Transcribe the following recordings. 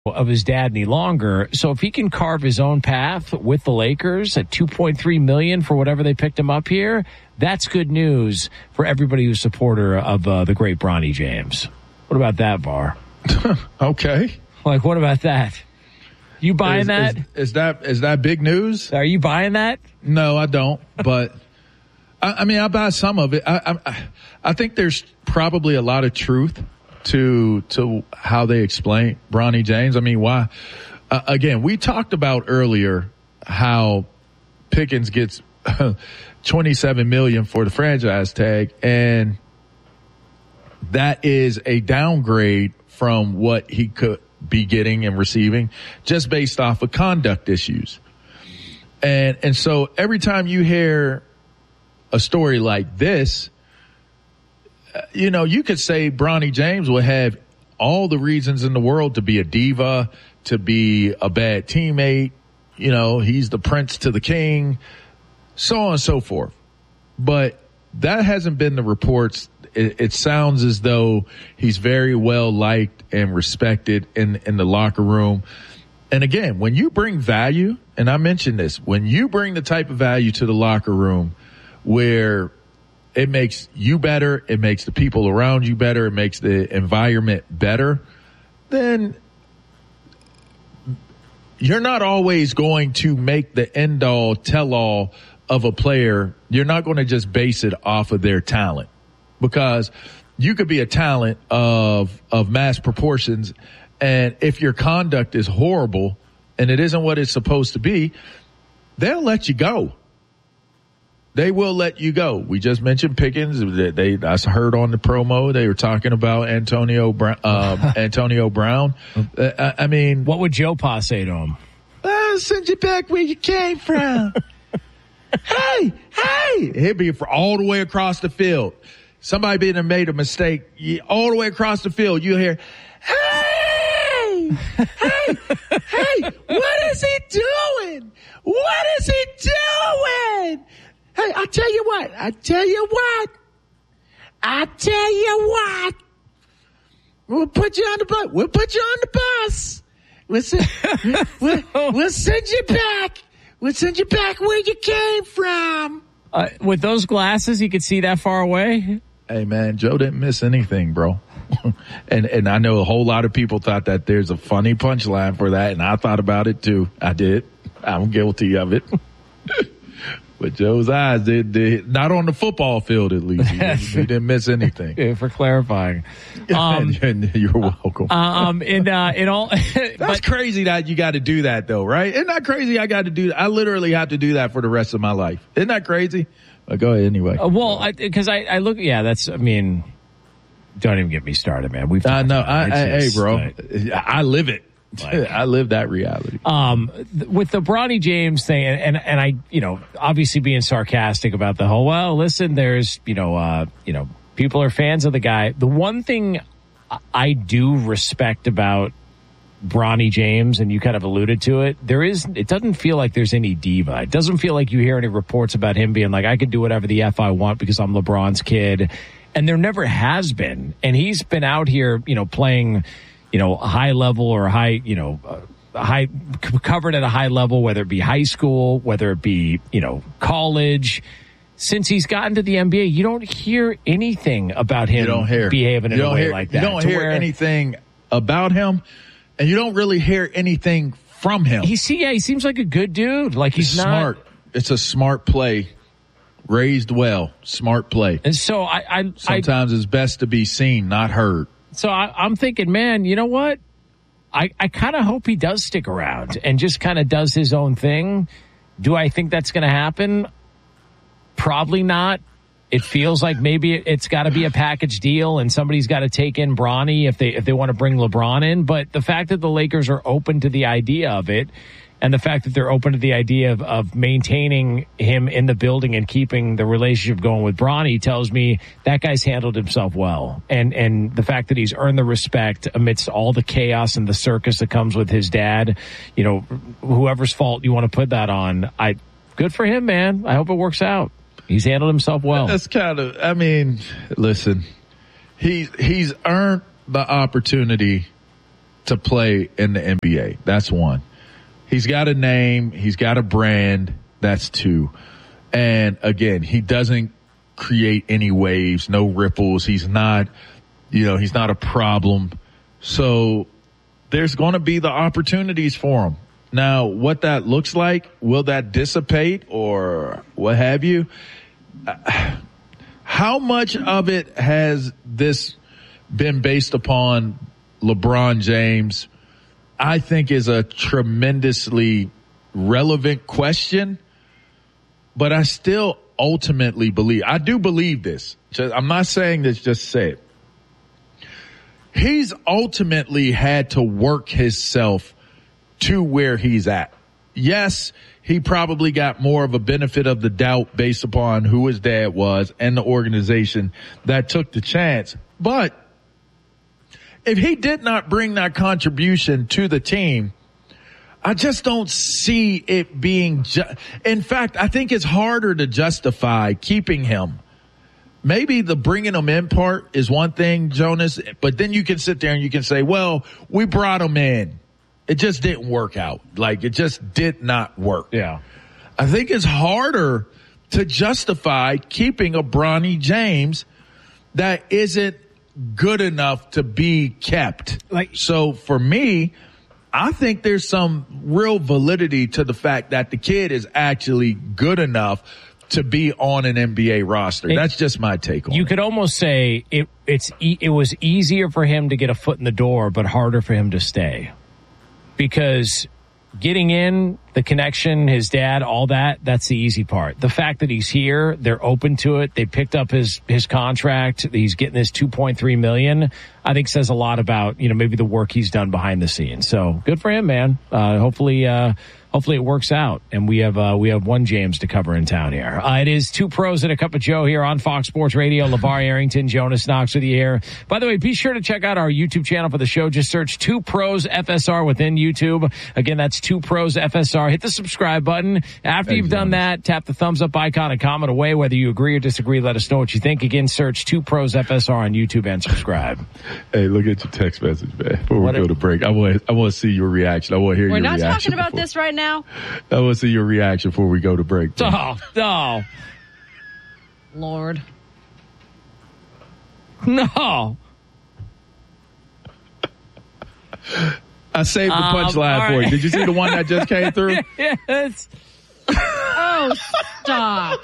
of his dad any longer. So if he can carve his own path with the Lakers at $2.3 million for whatever they picked him up here, that's good news for everybody who's a supporter of the great Bronny James. What about that, Var? Okay. Like, what about that? You buying that? Is that big news? Are you buying that? No, I don't. But I mean, I buy some of it. I think there's probably a lot of truth to how they explain Bronny James. I mean, why? Again, we talked about earlier how Pickens gets $27 million for the franchise tag, and that is a downgrade from what he could be getting and receiving just based off of conduct issues. And so every time you hear a story like this, you could say Bronny James will have all the reasons in the world to be a diva, to be a bad teammate. He's the prince to the king, so on and so forth. But that hasn't been the reports. It sounds as though he's very well liked and respected in the locker room. And again, when you bring value, and I mentioned this, when you bring the type of value to the locker room where it makes you better, it makes the people around you better, it makes the environment better, then you're not always going to make the end-all, tell-all of a player. You're not going to just base it off of their talent, because you could be a talent of mass proportions, and if your conduct is horrible and it isn't what it's supposed to be, they'll let you go. They will let you go. We just mentioned Pickens. I heard on the promo they were talking about Antonio Brown. I mean, what would Joe Pa say to him? I'll send you back where you came from. Hey! He'd be all the way across the field. Somebody being made a mistake, all the way across the field, you hear, hey, what is he doing? What is he doing? Hey, I tell you what. We'll put you on the bus. We'll send you back. We'll send you back where you came from. With those glasses, he could see that far away. Hey man, Joe didn't miss anything, bro. and I know a whole lot of people thought that there's a funny punchline for that, and I thought about it too. I did. I'm guilty of it. But Joe's eyes, they not on the football field at least. He didn't miss anything. Yeah, for clarifying. You're welcome. That's crazy that you got to do that though, right? Isn't that crazy? I literally have to do that for the rest of my life. Isn't that crazy? Go ahead anyway. Because I look, don't even get me started, man. Hey, bro, I live it. I live that reality. With the Bronny James thing, and I, obviously being sarcastic about the whole, well, listen, there's, people are fans of the guy. The one thing I do respect about Bronny James, and you kind of alluded to it, it doesn't feel like there's any diva. It doesn't feel like you hear any reports about him being like, I can do whatever the F I want because I'm LeBron's kid. And there never has been. And he's been out here, playing, high level or high covered at a high level, whether it be high school, whether it be, college. Since he's gotten to the NBA, you don't hear anything about him behaving in a way like that. You don't hear anything about him, and you don't really hear anything from him. He seems like a good dude. Like he's smart. It's a smart play. Raised well, smart play. And so sometimes it's best to be seen, not heard. So I'm thinking, man, you know what? I kind of hope he does stick around and just kind of does his own thing. Do I think that's going to happen? Probably not. It feels like maybe it's got to be a package deal and somebody's got to take in Bronny if they want to bring LeBron in. But the fact that the Lakers are open to the idea of it, and the fact that they're open to the idea of maintaining him in the building and keeping the relationship going with Bronny tells me that guy's handled himself well. And the fact that he's earned the respect amidst all the chaos and the circus that comes with his dad, whoever's fault you want to put that on, good for him, man. I hope it works out. He's handled himself well. That's listen, he's earned the opportunity to play in the NBA. That's one. He's got a name. He's got a brand. That's two. And again, he doesn't create any waves, no ripples. He's not a problem. So there's going to be the opportunities for him. Now, what that looks like, will that dissipate or what have you? How much of it has this been based upon LeBron James? I think is a tremendously relevant question, but I still ultimately believe, I do believe this. I'm not saying this just to say it. He's ultimately had to work himself to where he's at. Yes, he probably got more of a benefit of the doubt based upon who his dad was and the organization that took the chance. But if he did not bring that contribution to the team, I just don't see it being in fact, I think it's harder to justify keeping him. Maybe the bringing him in part is one thing, Jonas, but then you can sit there and you can say, well, we brought him in. It just didn't work out. Like, it just did not work. Yeah. I think it's harder to justify keeping a Bronny James that isn't good enough to be kept. So for me, I think there's some real validity to the fact that the kid is actually good enough to be on an NBA roster. That's just my take on it. You could almost say it was easier for him to get a foot in the door, but harder for him to stay. Because getting in, the connection, his dad, all that's the easy part. The fact that he's here, they're open to it. They picked up his contract. He's getting this $2.3 million. I think says a lot about, maybe the work he's done behind the scenes. So good for him, man. Hopefully it works out. And we have one James to cover in town here. It is Two Pros and a Cup of Joe here on Fox Sports Radio. LeVar Arrington, Jonas Knox with you here. By the way, be sure to check out our YouTube channel for the show. Just search Two Pros FSR within YouTube. Again, that's Two Pros FSR. Hit the subscribe button. After you've done that, tap the thumbs up icon and comment away. Whether you agree or disagree, let us know what you think. Again, search Two Pros FSR on YouTube and subscribe. Hey, look at your text message, man. Before we go to break, I want to see your reaction. I want to hear your reaction. We're not talking about this right now. I want to see your reaction before we go to break. No. Lord. No. I saved the punchline for you. Did you see the one that just came through? Yes. Oh, stop.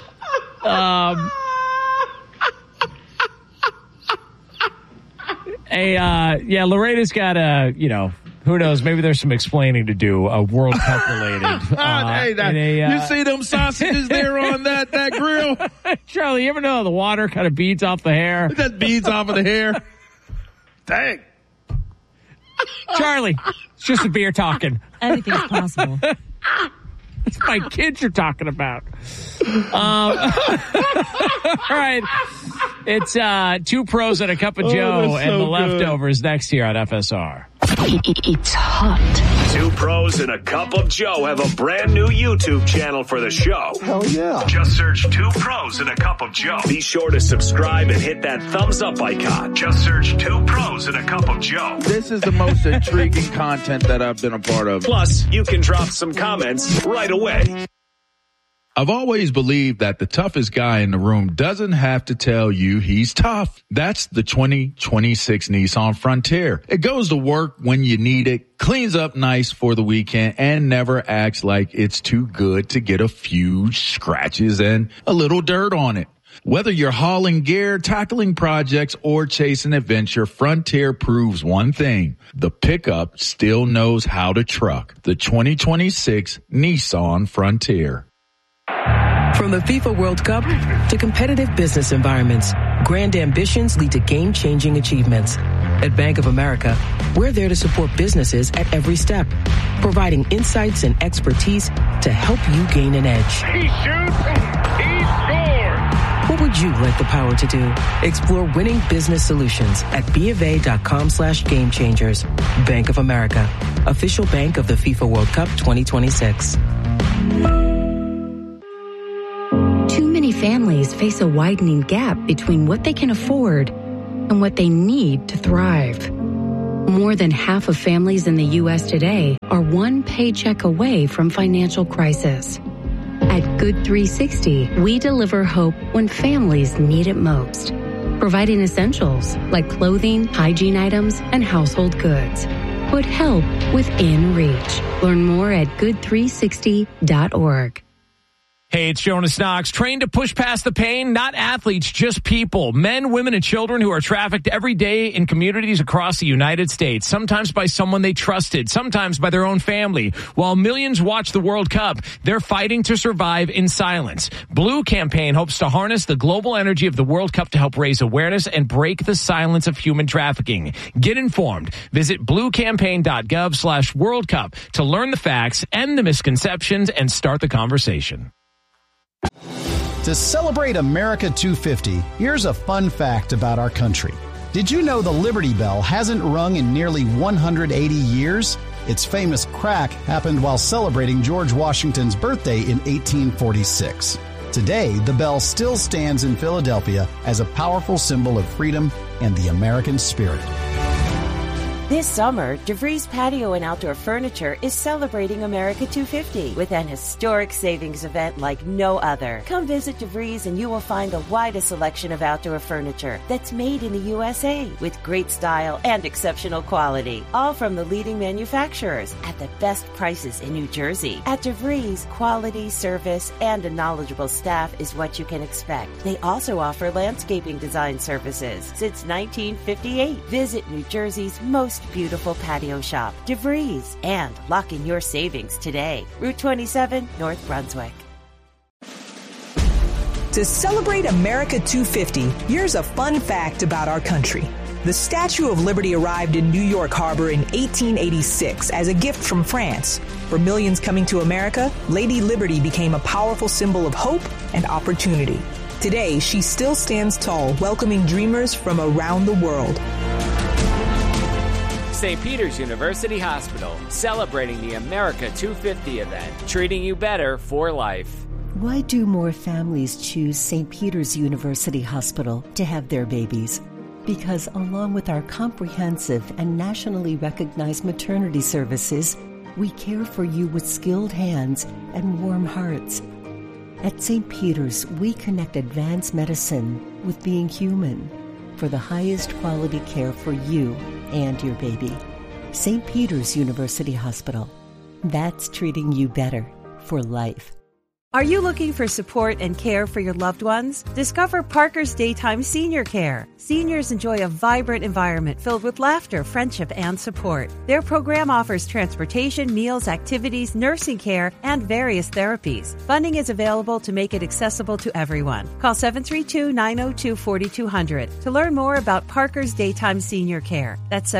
Loretta's got who knows, maybe there's some explaining to do, World Cup related. You see them sausages there on that grill? Charlie, you ever know the water kind of beads off the hair? That beads off of the hair. Dang. Charlie, it's just a beer talking. Anything's possible. It's my kids you're talking about. All right. It's Two Pros and a Cup of Joe and the leftovers next here on FSR. It's hot. Two Pros and a Cup of Joe have a brand new YouTube channel for the show. Hell yeah. Just search Two Pros and a Cup of Joe. Be sure to subscribe and hit that thumbs up icon. Just search Two Pros and a Cup of Joe. This is the most intriguing content that I've been a part of. Plus, you can drop some comments right away. I've always believed that the toughest guy in the room doesn't have to tell you he's tough. That's the 2026 Nissan Frontier. It goes to work when you need it, cleans up nice for the weekend, and never acts like it's too good to get a few scratches and a little dirt on it. Whether you're hauling gear, tackling projects, or chasing adventure, Frontier proves one thing. The pickup still knows how to truck. The 2026 Nissan Frontier. From the FIFA World Cup to competitive business environments, grand ambitions lead to game-changing achievements. At Bank of America, we're there to support businesses at every step, providing insights and expertise to help you gain an edge. He shoots, he scores! What would you like the power to do? Explore winning business solutions at BofA.com/gamechangers. Bank of America, official bank of the FIFA World Cup 2026. Too many families face a widening gap between what they can afford and what they need to thrive. More than half of families in the U.S. today are one paycheck away from financial crisis. At Good 360, we deliver hope when families need it most, providing essentials like clothing, hygiene items, and household goods. Put help within reach. Learn more at good360.org. Hey, it's Jonas Knox. Trained to push past the pain, not athletes, just people. Men, women, and children who are trafficked every day in communities across the United States, sometimes by someone they trusted, sometimes by their own family. While millions watch the World Cup, they're fighting to survive in silence. Blue Campaign hopes to harness the global energy of the World Cup to help raise awareness and break the silence of human trafficking. Get informed. Visit bluecampaign.gov/World Cup to learn the facts, end the misconceptions, and start the conversation. To celebrate America 250, here's a fun fact about our country. Did you know the Liberty Bell hasn't rung in nearly 180 years? Its famous crack happened while celebrating George Washington's birthday in 1846. Today, the bell still stands in Philadelphia as a powerful symbol of freedom and the American spirit. This summer, DeVries Patio and Outdoor Furniture is celebrating America 250 with an historic savings event like no other. Come visit DeVries and you will find the widest selection of outdoor furniture that's made in the USA with great style and exceptional quality, all from the leading manufacturers at the best prices in New Jersey. At DeVries, quality, service, and a knowledgeable staff is what you can expect. They also offer landscaping design services since 1958. Visit New Jersey's most beautiful patio shop, DeVries, and lock in your savings today. Route 27, North Brunswick. To celebrate America 250, here's a fun fact about our country. The Statue of Liberty arrived in New York Harbor in 1886 as a gift from France. For millions coming to America, Lady Liberty became a powerful symbol of hope and opportunity. Today, she still stands tall, welcoming dreamers from around the world. St. Peter's University Hospital, celebrating the America 250 event, treating you better for life. Why do more families choose St. Peter's University Hospital to have their babies? Because along with our comprehensive and nationally recognized maternity services, we care for you with skilled hands and warm hearts. At St. Peter's, we connect advanced medicine with being human for the highest quality care for you and your baby. St. Peter's University Hospital. That's treating you better for life. Are you looking for support and care for your loved ones? Discover Parker's Daytime Senior Care. Seniors enjoy a vibrant environment filled with laughter, friendship, and support. Their program offers transportation, meals, activities, nursing care, and various therapies. Funding is available to make it accessible to everyone. Call 732-902-4200 to learn more about Parker's Daytime Senior Care. That's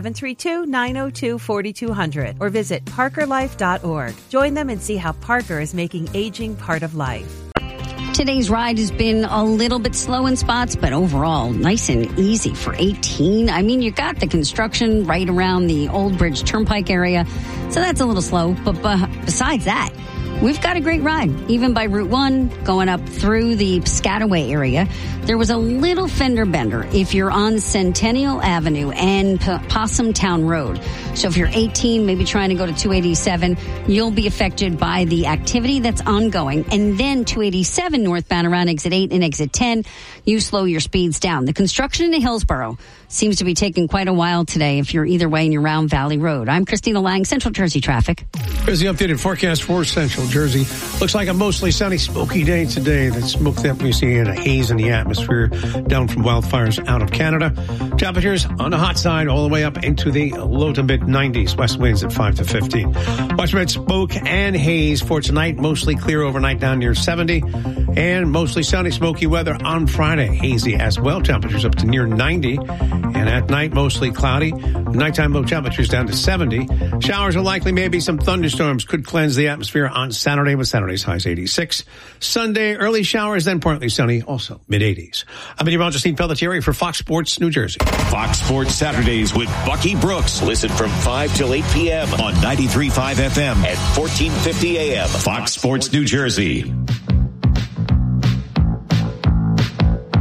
732-902-4200 or visit parkerlife.org. Join them and see how Parker is making aging part of life. Today's ride has been a little bit slow in spots, but overall nice and easy for 18. I mean, you got the construction right around the Old Bridge Turnpike area, so that's a little slow. But besides that, we've got a great ride, even by Route 1, going up through the Piscataway area. There was a little fender bender if you're on Centennial Avenue and Possum Town Road. So if you're 18, maybe trying to go to 287, you'll be affected by the activity that's ongoing. And then 287 northbound around exit 8 and exit 10, you slow your speeds down. The construction in Hillsborough seems to be taking quite a while today if you're either way in your Round Valley Road. I'm Christina Lang, Central Jersey Traffic. Here's the updated forecast for Central Jersey. Looks like a mostly sunny, smoky day today. That smoke that we see in a haze in the atmosphere down from wildfires out of Canada. Temperatures on the hot side all the way up into the low to mid 90s. West winds at 5 to 15. Widespread smoke and haze for tonight. Mostly clear overnight down near 70. And mostly sunny, smoky weather on Friday. Hazy as well. Temperatures up to near 90. And at night, mostly cloudy. Nighttime low temperatures down to 70. Showers are likely. Maybe some thunderstorms could cleanse the atmosphere on Saturday with Saturday's highs 86. Sunday, early showers, then partly sunny, also mid-80s. I'm meteorologist Steve Pelletieri for Fox Sports New Jersey. Fox Sports Saturdays with Bucky Brooks. Listen from 5 till 8 p.m. on 93.5 FM and 1450 a.m. Fox Sports New Jersey.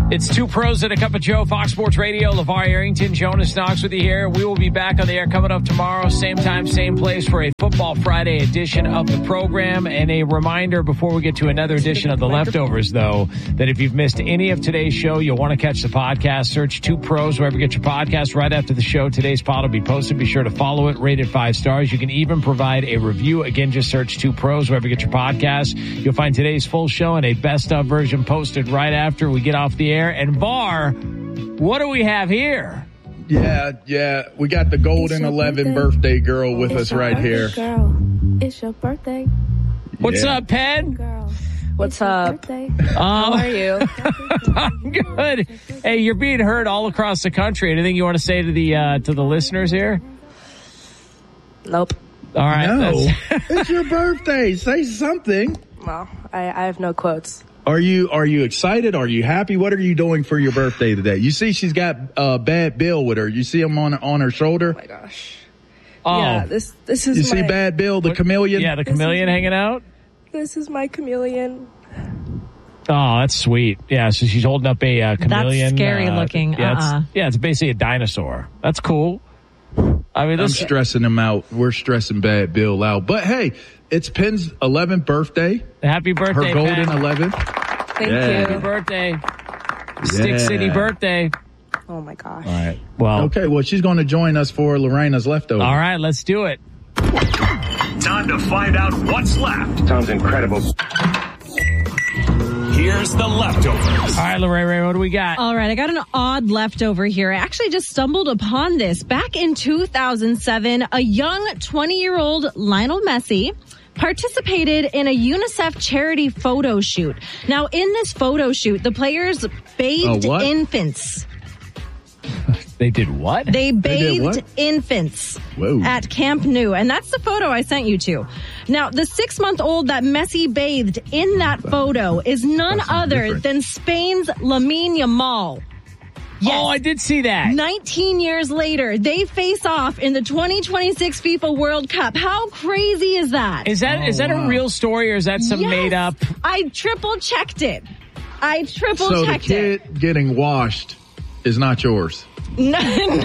It's Two Pros and a Cup of Joe, Fox Sports Radio. LeVar Arrington, Jonas Knox with you here. We will be back on the air coming up tomorrow, same time, same place for a Football Friday edition of the program. And a reminder before we get to another edition of The Leftovers, though, that if you've missed any of today's show, you'll want to catch the podcast. Search Two Pros wherever you get your podcast. Right after the show, today's pod will be posted. Be sure to follow it, rate it 5 stars. You can even provide a review. Again, just search Two Pros wherever you get your podcast. You'll find today's full show and a best of version posted right after we get off the air. And Var, what do we have here? Yeah. We got the Golden 11 birthday girl with us right here. Girl, it's your birthday. What's up, Pen? Girl, what's up? How are you? I'm good. Hey, you're being heard all across the country. Anything you want to say to the listeners here? Nope. All right. No, it's your birthday. Say something. Well, I have no quotes. Are you excited? Are you happy? What are you doing for your birthday today? You see she's got Bad Bill with her. You see him on her shoulder? Oh my gosh. Oh. Yeah, this is You see Bad Bill, the chameleon? Yeah, the chameleon hanging out. This is my chameleon. Oh, that's sweet. Yeah, so she's holding up a chameleon. That's scary looking. Yeah, it's basically a dinosaur. That's cool. I mean, I'm stressing him out. We're stressing Bad Bill out. But hey, it's Pen's 11th birthday. Happy birthday, her golden Pen. 11. Thank you. Happy birthday. Stick City birthday. Oh my gosh. All right. Well. Okay, well, she's going to join us for Lorena's leftovers. All right, let's do it. Time to find out what's left. Sounds incredible. Here's the leftovers. All right, Lorraine, what do we got? All right, I got an odd leftover here. I actually just stumbled upon this. Back in 2007, a young 20-year-old Lionel Messi participated in a UNICEF charity photo shoot. Now, in this photo shoot, the players bathed infants. They did what? They bathed infants at Camp Nou. And that's the photo I sent you to. Now, the 6-month-old that Messi bathed in that photo is none other than Spain's Lamine Yamal. Yes. Oh, I did see that. 19 years later, they face off in the 2026 FIFA World Cup. How crazy is that? Is that a real story or is that some made up? I triple checked it. So the kid getting washed is not yours. No,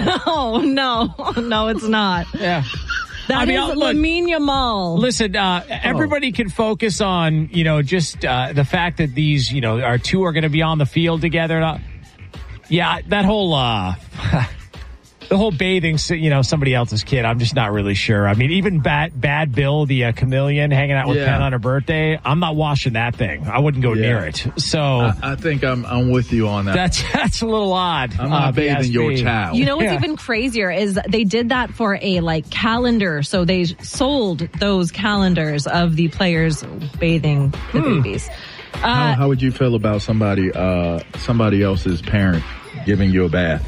it's not. Yeah. That is Lamine Yamal. Listen, everybody can focus on, just the fact that these, our two are going to be on the field together. Yeah, that whole, the whole bathing, somebody else's kid, I'm just not really sure. I mean, even Bad Bill, the chameleon hanging out with Penn on her birthday, I'm not washing that thing. I wouldn't go near it. So I think I'm with you on that. That's a little odd. I'm not bathing your child. You know what's even crazier is they did that for a calendar. So they sold those calendars of the players bathing the babies. How would you feel about somebody else's parent giving you a bath?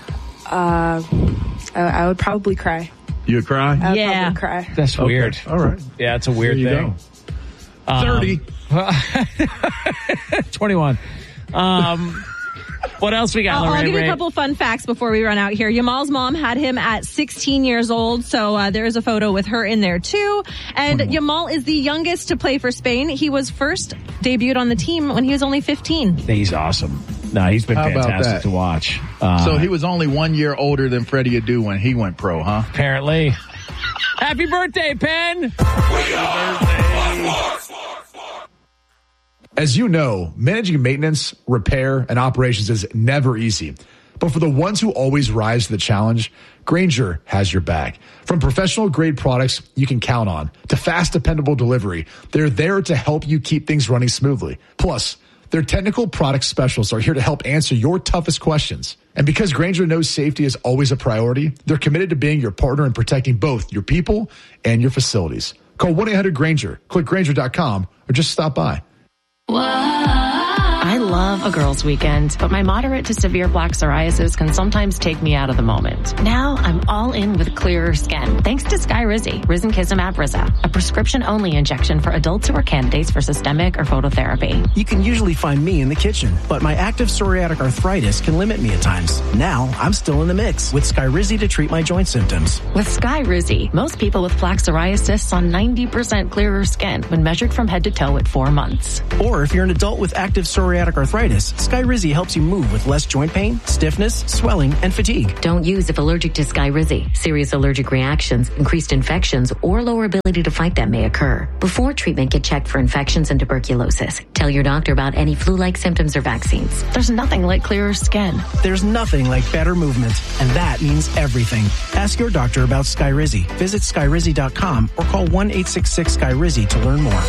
I would probably cry. You would cry? I would probably cry. That's weird. All right. Yeah, it's a weird thing. 30. 21. What else we got, Lorraine? I'll give you a couple fun facts before we run out here. Yamal's mom had him at 16 years old, so there's a photo with her in there too. And Yamal is the youngest to play for Spain. He was first debuted on the team when he was only 15. He's awesome. No, he's been fantastic to watch. So he was only 1 year older than Freddie Adu when he went pro, huh? Apparently. Happy birthday, Penn! As you know, managing maintenance, repair, and operations is never easy. But for the ones who always rise to the challenge, Grainger has your back. From professional grade products you can count on to fast, dependable delivery, they're there to help you keep things running smoothly. Plus, their technical product specialists are here to help answer your toughest questions. And because Grainger knows safety is always a priority, they're committed to being your partner in protecting both your people and your facilities. Call 1-800-GRAINGER, click Grainger.com, or just stop by. I love a girls' weekend, but my moderate to severe plaque psoriasis can sometimes take me out of the moment. Now I'm all in with clearer skin, thanks to Skyrizi, Risankizumab Riza, a prescription-only injection for adults who are candidates for systemic or phototherapy. You can usually find me in the kitchen, but my active psoriatic arthritis can limit me at times. Now I'm still in the mix with Skyrizi to treat my joint symptoms. With Skyrizi, most people with plaque psoriasis saw 90% clearer skin when measured from head to toe at 4 months. Or if you're an adult with active psoriatic arthritis, Skyrizi helps you move with less joint pain, stiffness, swelling, and fatigue. Don't use if allergic to Skyrizi. Serious allergic reactions, increased infections, or lower ability to fight them may occur. Before treatment, get checked for infections and tuberculosis. Tell your doctor about any flu-like symptoms or vaccines. There's nothing like clearer skin. There's nothing like better movement, and that means everything. Ask your doctor about Skyrizi. Visit Skyrizi.com or call 1-866-SKYRIZI to learn more.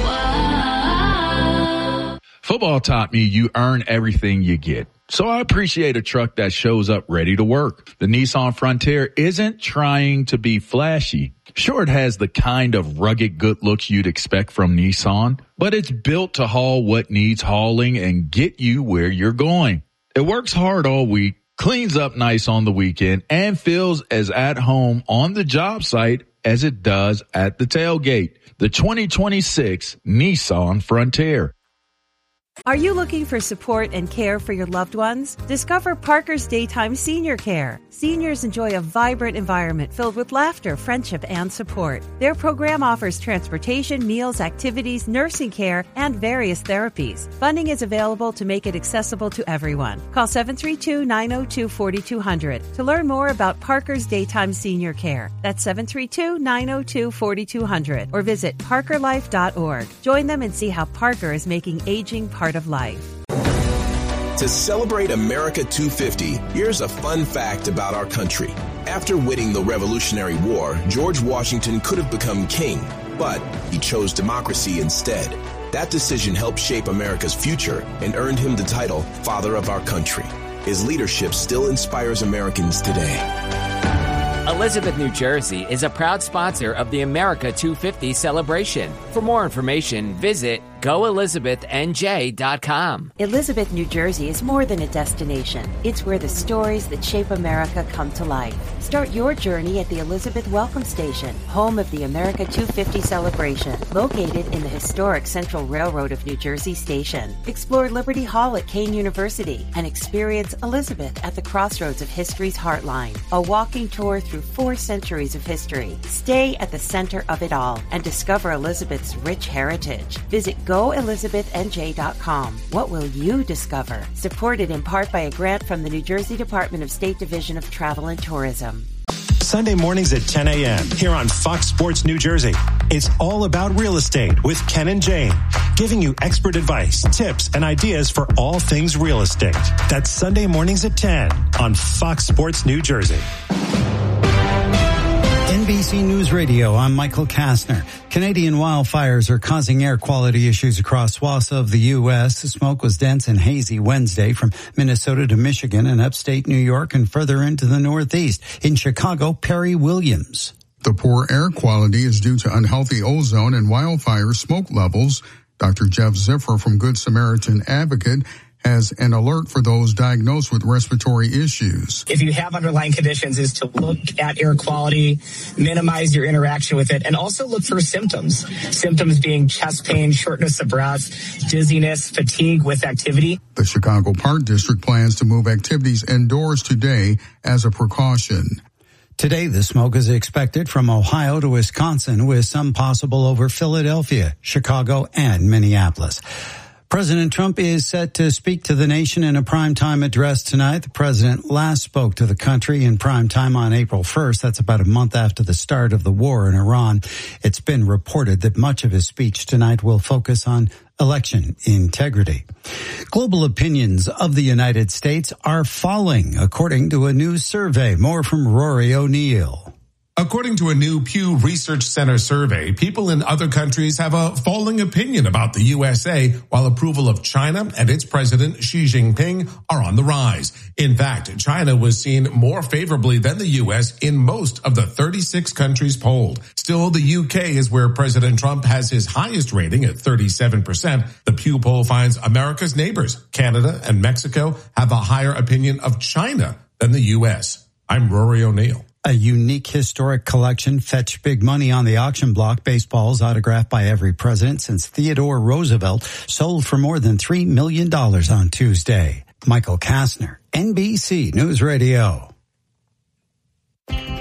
Football taught me you earn everything you get. So I appreciate a truck that shows up ready to work. The Nissan Frontier isn't trying to be flashy. Sure, it has the kind of rugged good looks you'd expect from Nissan, but it's built to haul what needs hauling and get you where you're going. It works hard all week, cleans up nice on the weekend, and feels as at home on the job site as it does at the tailgate. The 2026 Nissan Frontier. Are you looking for support and care for your loved ones? Discover Parker's Daytime Senior Care. Seniors enjoy a vibrant environment filled with laughter, friendship, and support. Their program offers transportation, meals, activities, nursing care, and various therapies. Funding is available to make it accessible to everyone. Call 732-902-4200 to learn more about Parker's Daytime Senior Care. That's 732-902-4200 or visit parkerlife.org. Join them and see how Parker is making aging part of life. To celebrate America 250, here's a fun fact about our country. After winning the Revolutionary War, George Washington could have become king, but he chose democracy instead. That decision helped shape America's future and earned him the title Father of our Country. His leadership still inspires Americans today. Elizabeth, New Jersey is a proud sponsor of the America 250 celebration. For more information, visit GoElizabethNJ.com. Elizabeth, New Jersey is more than a destination. It's where the stories that shape America come to life. Start your journey at the Elizabeth Welcome Station, home of the America 250 celebration, located in the historic Central Railroad of New Jersey Station. Explore Liberty Hall at Kean University and experience Elizabeth at the crossroads of history's heartline. A walking tour through 4 centuries of history. Stay at the center of it all and discover Elizabeth's rich heritage. Visit GoElizabethNJ.com. What will you discover? Supported in part by a grant from the New Jersey Department of State Division of Travel and Tourism. Sunday mornings at 10 a.m. here on Fox Sports New Jersey. It's all about real estate with Ken and Jane, giving you expert advice, tips, and ideas for all things real estate. That's Sunday mornings at 10 on Fox Sports New Jersey. NBC News Radio, I'm Michael Kastner. Canadian wildfires are causing air quality issues across swaths of the U.S. The smoke was dense and hazy Wednesday from Minnesota to Michigan and upstate New York and further into the Northeast. In Chicago, Perry Williams. The poor air quality is due to unhealthy ozone and wildfire smoke levels. Dr. Jeff Ziffer from Good Samaritan Advocate has an alert for those diagnosed with respiratory issues. If you have underlying conditions, is to look at air quality, minimize your interaction with it, and also look for symptoms. Symptoms being chest pain, shortness of breath, dizziness, fatigue with activity. The Chicago Park District plans to move activities indoors today as a precaution. Today, the smoke is expected from Ohio to Wisconsin, with some possible over Philadelphia, Chicago, and Minneapolis. President Trump is set to speak to the nation in a primetime address tonight. The president last spoke to the country in primetime on April 1st. That's about a month after the start of the war in Iran. It's been reported that much of his speech tonight will focus on election integrity. Global opinions of the United States are falling, according to a new survey. More from Rory O'Neill. According to a new Pew Research Center survey, people in other countries have a falling opinion about the USA, while approval of China and its president Xi Jinping are on the rise. In fact, China was seen more favorably than the U.S. in most of the 36 countries polled. Still, the UK is where President Trump has his highest rating at 37%. The Pew poll finds America's neighbors, Canada and Mexico, have a higher opinion of China than the U.S. I'm Rory O'Neill. A unique historic collection fetched big money on the auction block. Baseballs autographed by every president since Theodore Roosevelt sold for more than $3 million on Tuesday. Michael Kastner, NBC News Radio.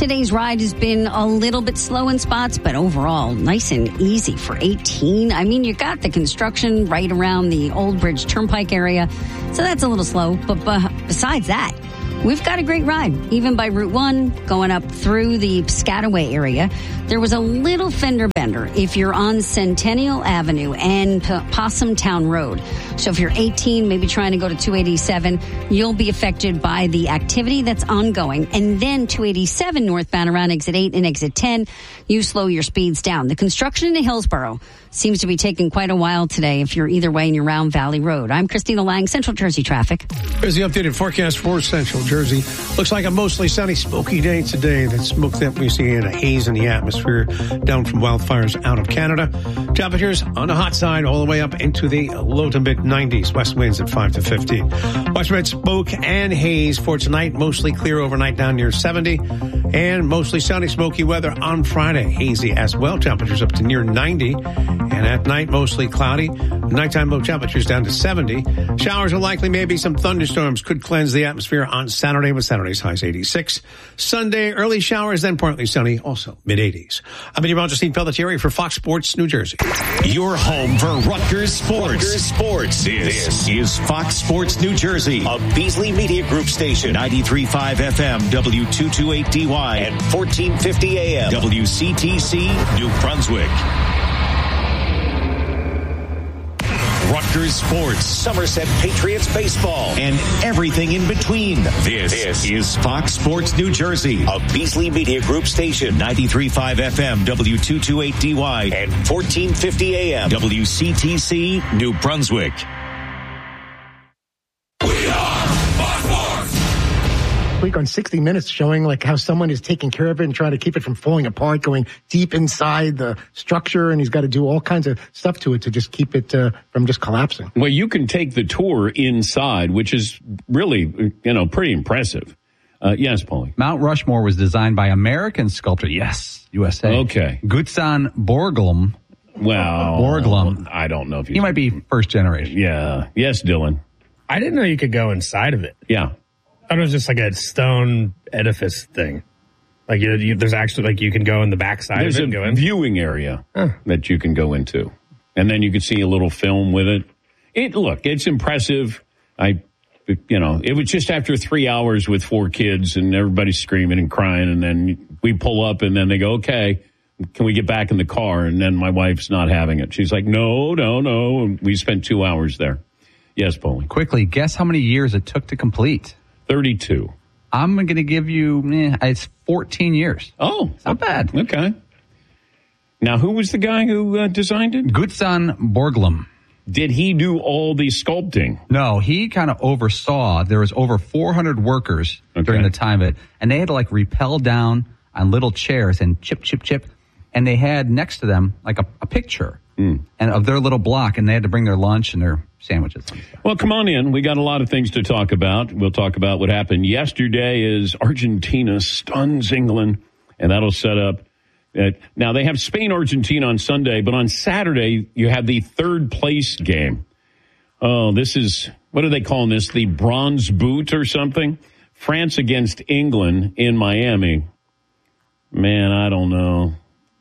Today's ride has been a little bit slow in spots, but overall nice and easy for 18. I mean, you got the construction right around the Old Bridge Turnpike area, so that's a little slow. But besides that, we've got a great ride, even by Route 1, going up through the Piscataway area. There was a little fender bender if you're on Centennial Avenue and Possum Town Road. So if you're 18, maybe trying to go to 287, you'll be affected by the activity that's ongoing. And then 287 northbound around exit 8 and exit 10, you slow your speeds down. The construction in Hillsborough seems to be taking quite a while today if you're either way in your Round Valley Road. I'm Christina Lang, Central Jersey Traffic. Here's the updated forecast for Central Jersey. Looks like a mostly sunny, smoky day today. That smoke that we see in a haze in the atmosphere down from wildfires out of Canada. Temperatures on the hot side all the way up into the low to mid 90s. West winds at 5 to 15. Widespread smoke and haze for tonight. Mostly clear overnight down near 70. And mostly sunny, smoky weather on Friday. Hazy as well. Temperatures up to near 90. And at night, mostly cloudy. Nighttime low temperatures down to 70. Showers are likely, maybe some thunderstorms could cleanse the atmosphere on Saturday with Saturday's highs 86. Sunday, early showers, then partly sunny, also mid-80s. I'm meteorologist Steve Pelletieri for Fox Sports New Jersey. Your home for Rutgers Sports. This is Fox Sports New Jersey, a Beasley Media Group station, 93.5 FM, W228DY, and 1450 AM, WCTC, New Brunswick. Rutgers Sports, Somerset Patriots baseball, and everything in between. This is Fox Sports New Jersey, a Beasley Media Group station, 93.5 FM, W228DY, and 1450 AM, WCTC, New Brunswick. Week on 60 Minutes showing like how someone is taking care of it and trying to keep it from falling apart, going deep inside the structure, and he's got to do all kinds of stuff to it to just keep it from just collapsing. Well, you can take the tour inside, which is really, pretty impressive. Yes, Paulie. Mount Rushmore was designed by American sculptor, yes, USA. Okay. Gutzon Borglum. Well, Borglum. I don't know if he might be first generation. Yeah. Yes, Dylan. I didn't know you could go inside of it. Yeah. I thought it was just like a stone edifice thing. Like there's actually like you can go in the backside of it and go in. There's a viewing area that you can go into, and then you can see a little film with it. It's impressive. It was just after 3 hours with 4 kids and everybody's screaming and crying, and then we pull up and then they go, "Okay, can we get back in the car?" And then my wife's not having it. She's like, "No." And we spent 2 hours there. Yes, Paulie. Quickly, guess how many years it took to complete? 32. I'm going to give you, it's 14 years. Oh. It's not bad. Okay. Now, who was the guy who designed it? Gutzon Borglum. Did he do all the sculpting? No, he kind of oversaw. There was over 400 workers during the time of it, and they had to rappel down on little chairs and chip. And they had next to them like a picture and of their little block, and they had to bring their lunch and their sandwiches. Well, come on in. We got a lot of things to talk about. We'll talk about what happened yesterday as Argentina stuns England, and that'll set up. Now, they have Spain-Argentina on Sunday, but on Saturday, you have the third place game. Oh, this is, what are they calling this? The bronze boot or something? France against England in Miami. Man, I don't know.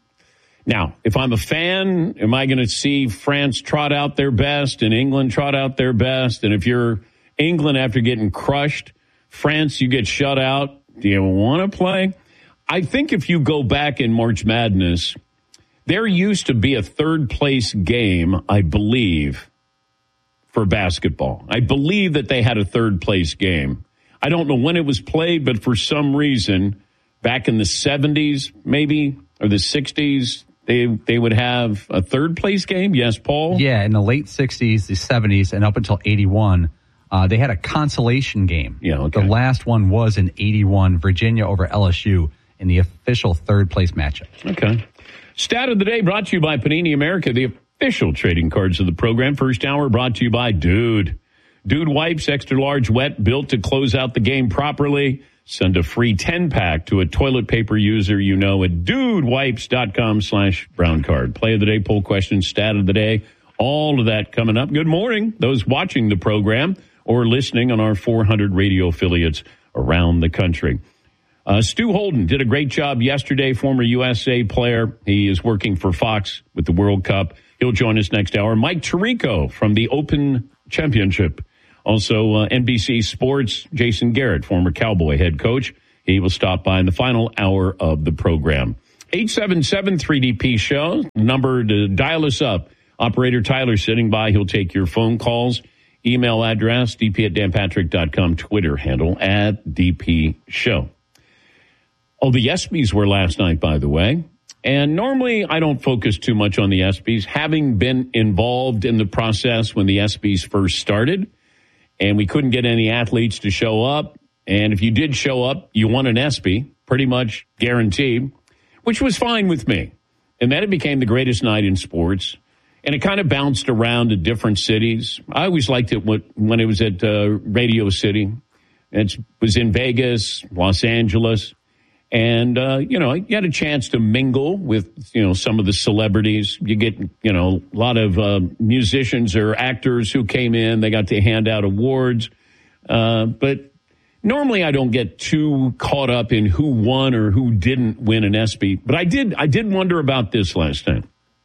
Now, if I'm a fan, am I going to see France trot out their best and England trot out their best? And if you're England after getting crushed, France, you get shut out. Do you want to play? I think if you go back in March Madness, there used to be a third place game, I believe, for basketball. I believe that they had a third place game. I don't know when it was played, but for some reason, back in the 70s, maybe, or the 60s, they would have a third place game. Yes, Paul? Yeah, in the late 60s, the 70s, and up until 81, they had a consolation game. Yeah, okay. The last one was in 81, Virginia over LSU in the official third place matchup. Okay. Stat of the day brought to you by Panini America, the official trading cards of the program. First hour brought to you by Dude. Dude wipes, extra large, wet, built to close out the game properly. Send a free 10-pack to a toilet paper user you know at dudewipes.com/brown card. Play of the day, poll question, stat of the day, all of that coming up. Good morning, those watching the program or listening on our 400 radio affiliates around the country. Stu Holden did a great job yesterday, former USA player. He is working for Fox with the World Cup. He'll join us next hour. Mike Tirico from the Open Championship. Also, NBC Sports, Jason Garrett, former Cowboy head coach. He will stop by in the final hour of the program. 877-3DP show, number to dial us up. Operator Tyler sitting by. He'll take your phone calls. Email address, dp@danpatrick.com. Twitter handle @DP Show. Oh, the ESPYs were last night, by the way. And normally I don't focus too much on the ESPYs, having been involved in the process when the ESPYs first started. And we couldn't get any athletes to show up. And if you did show up, you won an ESPY, pretty much guaranteed, which was fine with me. And then it became the greatest night in sports. And it kind of bounced around to different cities. I always liked it when it was at Radio City. It was in Vegas, Los Angeles. And, you had a chance to mingle with, some of the celebrities. You get, a lot of musicians or actors who came in. They got to hand out awards. But normally I don't get too caught up in who won or who didn't win an ESPY. But I did wonder about this last time.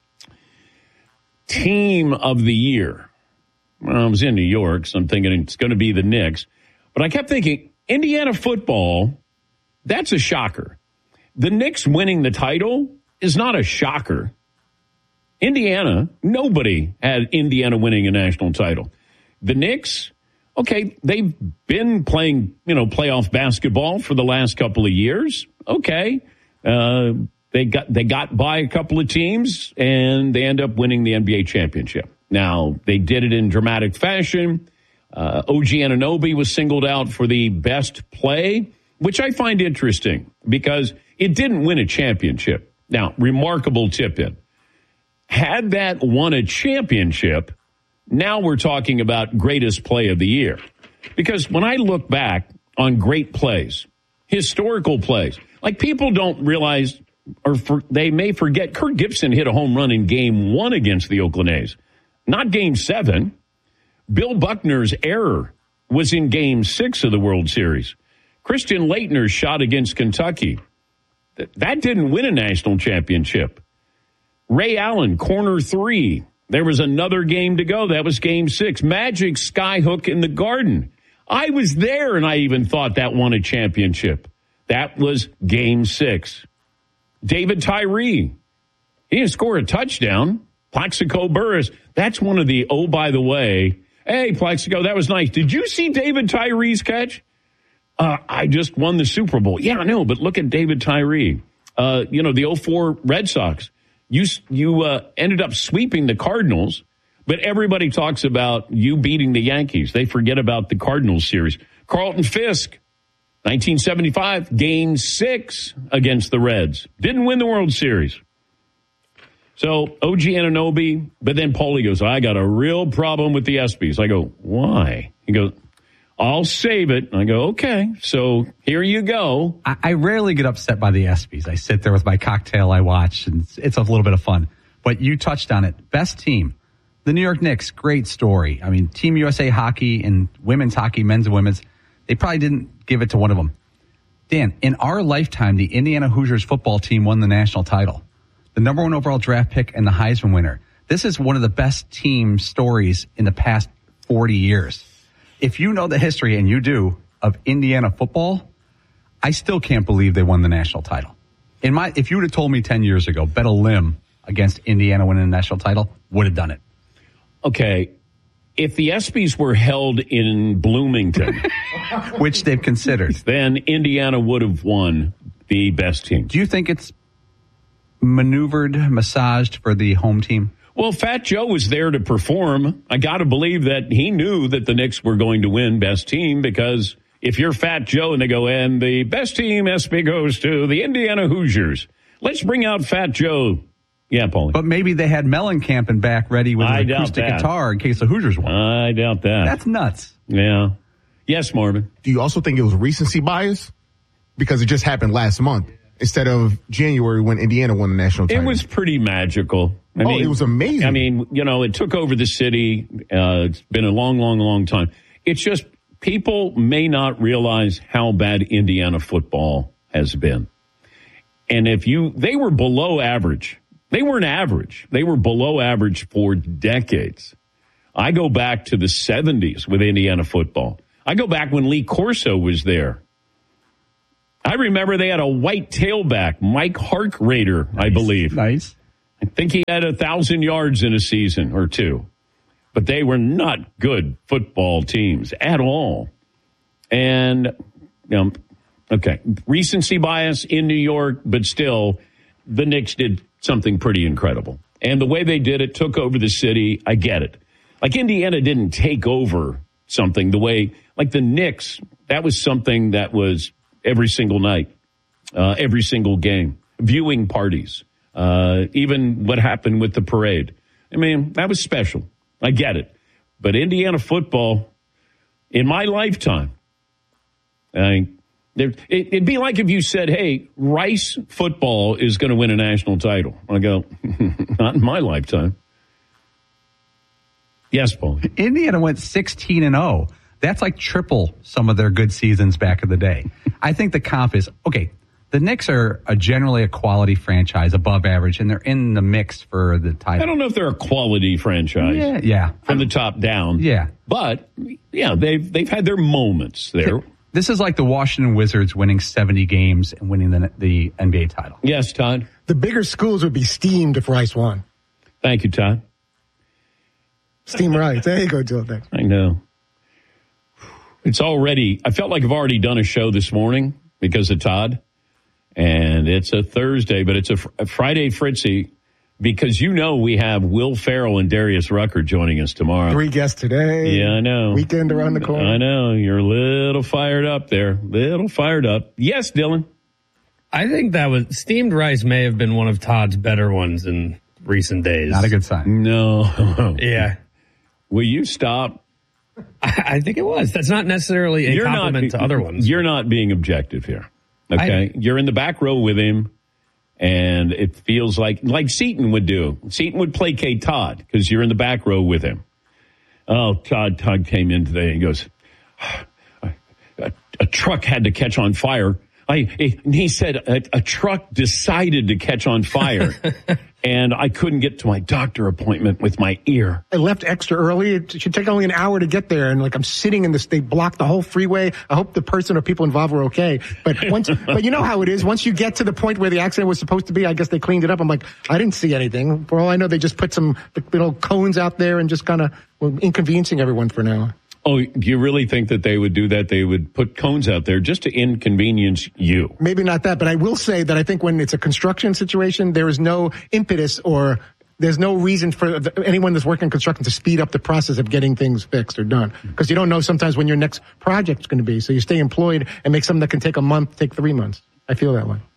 Team of the year. Well, I was in New York, so I'm thinking it's going to be the Knicks. But I kept thinking, Indiana football, that's a shocker. The Knicks winning the title is not a shocker. Indiana, nobody had Indiana winning a national title. The Knicks, okay, they've been playing, playoff basketball for the last couple of years. Okay. They got by a couple of teams, and they end up winning the NBA championship. Now, they did it in dramatic fashion. OG Anunoby was singled out for the best play, which I find interesting because it didn't win a championship. Now, remarkable tip-in. Had that won a championship, now we're talking about greatest play of the year. Because when I look back on great plays, historical plays, like people don't realize they may forget Kirk Gibson hit a home run in Game 1 against the Oakland A's, not Game 7. Bill Buckner's error was in Game 6 of the World Series. Christian Laettner's shot against Kentucky, that didn't win a national championship. Ray Allen, corner 3. There was another game to go. That was Game 6. Magic skyhook in the Garden. I was there, and I even thought that won a championship. That was Game 6. David Tyree, he didn't score a touchdown. Plaxico Burress, that's one of the, oh, by the way, hey, Plaxico, that was nice. Did you see David Tyree's catch? I just won the Super Bowl. Yeah, I know, but look at David Tyree. The 04 Red Sox. You ended up sweeping the Cardinals, but everybody talks about you beating the Yankees. They forget about the Cardinals series. Carlton Fisk, 1975, Game 6 against the Reds. Didn't win the World Series. So, OG Anunoby, but then Paulie goes, I got a real problem with the ESPYs. I go, why? He goes, I'll save it. I go, okay, so here you go. I rarely get upset by the ESPYs. I sit there with my cocktail, I watch, and it's a little bit of fun. But you touched on it. Best team. The New York Knicks, great story. I mean, Team USA hockey and women's hockey, men's and women's, they probably didn't give it to one of them. Dan, in our lifetime, the Indiana Hoosiers football team won the national title. The number 1 overall draft pick and the Heisman winner. This is one of the best team stories in the past 40 years. If you know the history, and you do, of Indiana football, I still can't believe they won the national title. If you would have told me 10 years ago, bet a limb against Indiana winning the national title, would have done it. Okay, if the ESPYs were held in Bloomington, which they've considered, then Indiana would have won the best team. Do you think it's massaged for the home team? Well, Fat Joe was there to perform. I got to believe that he knew that the Knicks were going to win best team, because if you're Fat Joe and they go, and the best team ESPY goes to the Indiana Hoosiers, let's bring out Fat Joe. Yeah, Paulie. But maybe they had Mellencamp in back ready with an acoustic guitar in case the Hoosiers won. I doubt that. That's nuts. Yeah. Yes, Marvin. Do you also think it was recency bias? Because it just happened last month instead of January when Indiana won the national title. It was pretty magical. I mean, it was amazing. I mean, it took over the city. It's been a long, long, long time. It's just people may not realize how bad Indiana football has been. And they were below average. They weren't average. They were below average for decades. I go back to the 70s with Indiana football. I go back when Lee Corso was there. I remember they had a white tailback, Mike Harkrader, I believe. Nice. I think he had 1,000 yards in a season or two. But they were not good football teams at all. And, okay, recency bias in New York, but still, the Knicks did something pretty incredible. And the way they did it, took over the city, I get it. Like Indiana didn't take over something the way, like the Knicks, that was something that was every single night, every single game, viewing parties, even what happened with the parade. I mean, that was special. I get it. But Indiana football, in my lifetime, it'd be like if you said, hey, Rice football is going to win a national title. I go, not in my lifetime. Yes, Paul. Indiana went 16-0. That's like triple some of their good seasons back in the day. I think the comp is, okay, the Knicks are generally a quality franchise, above average, and they're in the mix for the title. I don't know if they're a quality franchise. Yeah. From the top down. Yeah. But, yeah, they've had their moments there. This is like the Washington Wizards winning 70 games and winning the NBA title. Yes, Todd. The bigger schools would be steamed if Rice won. Thank you, Todd. Steam Rice. There you go, Joe. Thanks. I know. I felt like I've already done a show this morning because of Todd. And it's a Thursday, but it's a Friday Fritzy because we have Will Ferrell and Darius Rucker joining us tomorrow. 3 guests today. Yeah, I know. Weekend around the corner. I know. You're a little fired up there. Little fired up. Yes, Dylan. I think that steamed rice may have been one of Todd's better ones in recent days. Not a good sign. No. Yeah. Will you stop? I think it was. That's not necessarily a compliment to other ones. You're not being objective here. Okay? You're in the back row with him, and it feels like Seton would do. Seton would placate Todd because you're in the back row with him. Oh, Todd came in today and goes, a truck had to catch on fire. He said a truck decided to catch on fire, and I couldn't get to my doctor appointment with my ear. I left extra early. It should take only an hour to get there, and I'm sitting in this. They blocked the whole freeway. I hope the person or people involved were okay. But you know how it is. Once you get to the point where the accident was supposed to be, I guess they cleaned it up. I'm like, I didn't see anything. For all I know, they just put some little cones out there and just kind of inconveniencing everyone for an hour. Oh, do you really think that they would do that? They would put cones out there just to inconvenience you? Maybe not that, but I will say that I think when it's a construction situation, there is no impetus or there's no reason for anyone that's working in construction to speed up the process of getting things fixed or done. Because you don't know sometimes when your next project's going to be. So you stay employed and make something that can take a month, take 3 months. I feel that way.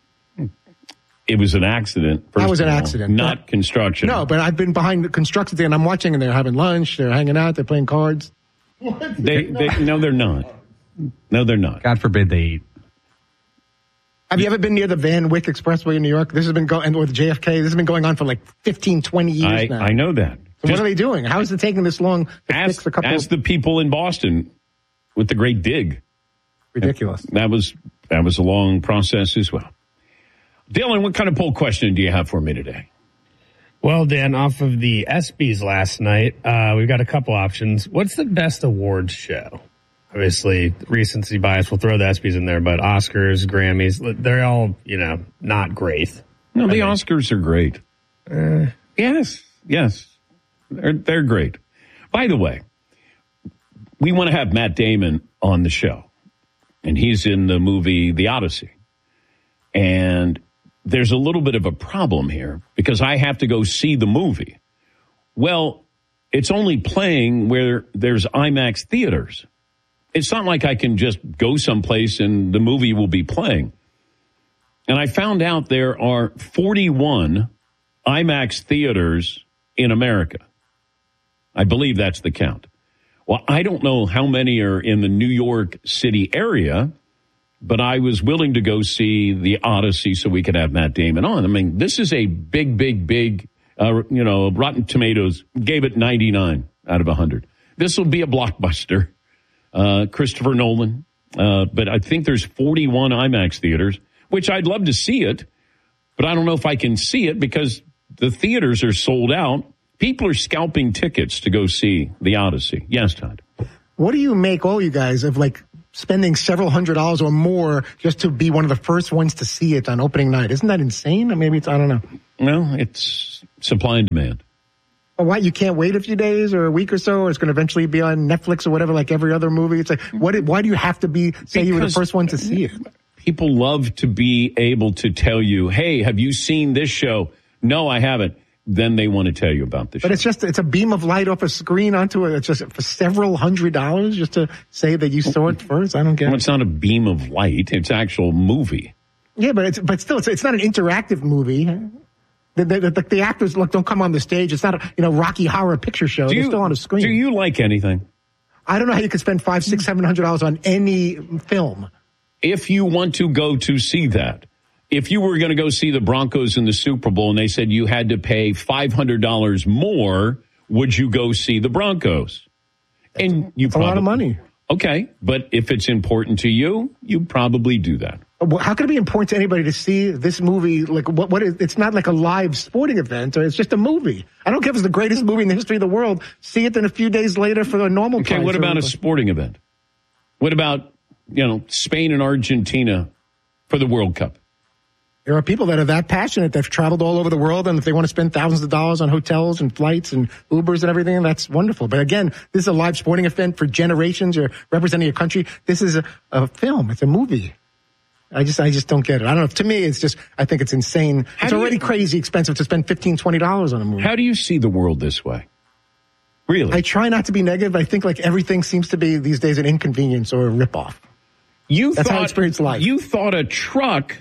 It was an accident. That was an accident. Not construction. No, but I've been behind the construction thing and I'm watching and they're having lunch, they're hanging out, they're playing cards. No, they're not. No, they're not. God forbid they eat. Have you ever been near the Van Wyck Expressway in New York? This has been going, or the JFK. This has been going on for 15, 20 years now. I know that. So what are they doing? How is it taking this long to fix a couple? Ask the people in Boston with the Great Dig. Ridiculous. That was a long process as well. Dylan, what kind of poll question do you have for me today? Well, Dan, off of the ESPYs last night, we've got a couple options. What's the best awards show? Obviously, recency bias will throw the ESPYs in there, but Oscars, Grammys, they're all, not great. No, the Oscars are great. Yes. They're great. By the way, we want to have Matt Damon on the show, and he's in the movie The Odyssey. And there's a little bit of a problem here because I have to go see the movie. Well, it's only playing where there's IMAX theaters. It's not like I can just go someplace and the movie will be playing. And I found out there are 41 IMAX theaters in America. I believe that's the count. Well, I don't know how many are in the New York City area, but I was willing to go see The Odyssey so we could have Matt Damon on. I mean, this is a big, Rotten Tomatoes gave it 99 out of 100. This will be a blockbuster. Christopher Nolan. But I think there's 41 IMAX theaters. which I'd love to see it, but I don't know if I can see it because the theaters are sold out. People are scalping tickets to go see The Odyssey. Yes, Todd. What do you make, all you guys, of like spending several $100s or more just to be one of the first ones to see it on opening night? Isn't that insane? Or maybe it's, I don't know. Well, it's supply and demand. Well, why, you can't wait a few days or a week or so, or it's going to eventually be on Netflix or whatever, like every other movie? It's like, why do you have to say you were the first one to see it? People love to be able to tell you, hey, have you seen this show? No, I haven't. Then they want to tell you about the show. But it's a beam of light off a screen onto it. It's just for several $100s just to say that you saw it first. I don't get it. Well, it's not a beam of light. It's actual movie. Yeah, but still, it's not an interactive movie. The actors don't come on the stage. It's not a Rocky Horror Picture Show. They're still on a screen. Do you like anything? I don't know how you could spend $500, $600, $700 on any film. If you want to go to see that, if you were going to go see the Broncos in the Super Bowl and they said you had to pay $500 more, would you go see the Broncos? And it's a lot of money. Okay, but if it's important to you, you probably do that. How can it be important to anybody to see this movie? Like, what is, it's not like a live sporting event, or it's just a movie. I don't care if it's the greatest movie in the history of the world. See it then a few days later for the normal price. Okay, what about a sporting event? What about, Spain and Argentina for the World Cup? There are people that are that passionate. They've traveled all over the world, and if they want to spend thousands of dollars on hotels and flights and Ubers and everything, that's wonderful. But again, this is a live sporting event for generations. You're representing a country. This is a film. It's a movie. I just don't get it. I don't know. To me, it's just, I think it's insane. It's already crazy expensive to spend $15, $20 on a movie. How do you see the world this way? Really? I try not to be negative. I think like everything seems to be these days an inconvenience or a ripoff. That's how I experience life. You thought a truck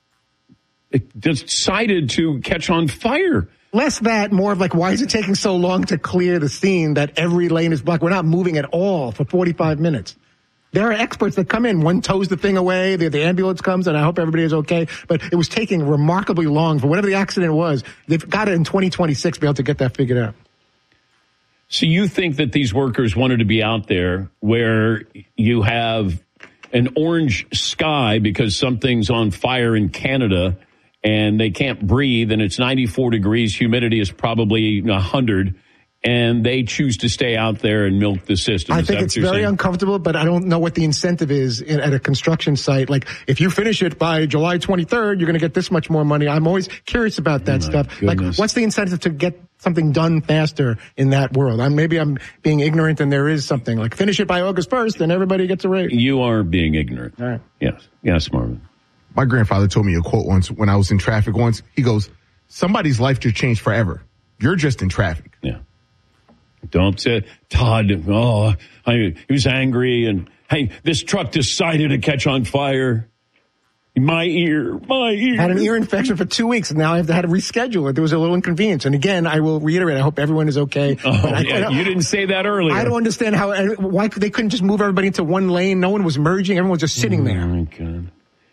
decided to catch on fire. Less that, more of like, why is it taking so long to clear the scene that every lane is blocked? We're not moving at all for 45 minutes. There are experts that come in. One tows the thing away. The ambulance comes, and I hope everybody is okay. But it was taking remarkably long for whatever the accident was. They've got it in 2026 to be able to get that figured out. So you think that these workers wanted to be out there where you have an orange sky because something's on fire in Canada and they can't breathe and it's 94 degrees, humidity is probably 100, and they choose to stay out there and milk the system. I think it's very uncomfortable, but I don't know what the incentive is at a construction site. Like, if you finish it by July 23rd, you're going to get this much more money. I'm always curious about that stuff. Goodness. Like, what's the incentive to get something done faster in that world? Maybe I'm being ignorant and there is something. Like, finish it by August 1st and everybody gets a raise. You are being ignorant. All right. Yes, Marvin. My grandfather told me a quote once when I was in traffic once. He goes, somebody's life just changed forever. You're just in traffic. Yeah. Don't say, Todd, he was angry and, hey, this truck decided to catch on fire. My ear. Had an ear infection for 2 weeks, and now I've had to reschedule it. There was a little inconvenience. And again, I will reiterate, I hope everyone is okay. You didn't say that earlier. I don't understand why they couldn't just move everybody into one lane. No one was merging. Everyone was just sitting there. Oh, my God.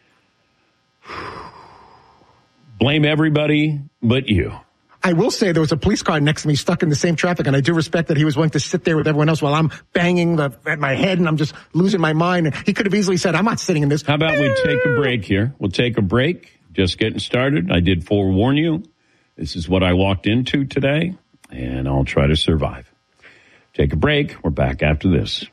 Blame everybody but you. I will say there was a police car next to me stuck in the same traffic, and I do respect that he was willing to sit there with everyone else while I'm banging at my head and I'm just losing my mind. And he could have easily said, I'm not sitting in this. How about we take a break here? We'll take a break. Just getting started. I did forewarn you. This is what I walked into today, and I'll try to survive. Take a break. We're back after this.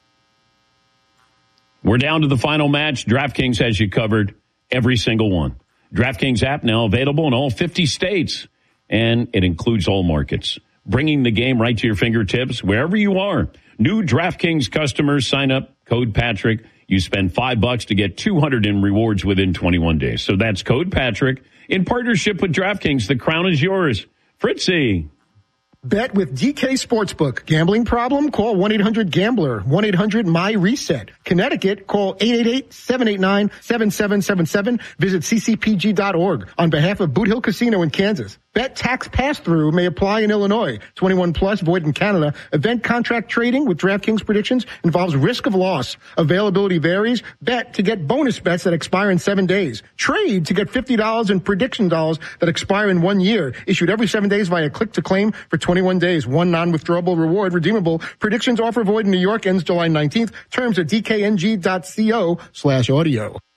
We're down to the final match. DraftKings has you covered, every single one. DraftKings app now available in all 50 states. And it includes all markets, bringing the game right to your fingertips wherever you are. New DraftKings customers sign up, code Patrick. You spend $5 to get $200 in rewards within 21 days. So that's code Patrick in partnership with DraftKings. The crown is yours. Fritzy. Bet with DK Sportsbook. Gambling problem? Call 1-800-GAMBLER. 1-800-MY-RESET. Connecticut, call 888-789-7777. Visit ccpg.org. On behalf of Boot Hill Casino in Kansas. Bet tax pass-through may apply in Illinois. 21 plus, void in Canada. Event contract trading with DraftKings predictions involves risk of loss. Availability varies. Bet to get bonus bets that expire in 7 days. Trade to get $50 in prediction dollars that expire in 1 year. Issued every 7 days via click to claim for 21 days. One non-withdrawable reward redeemable. Predictions offer void in New York ends July 19th. Terms at dkng.co/audio.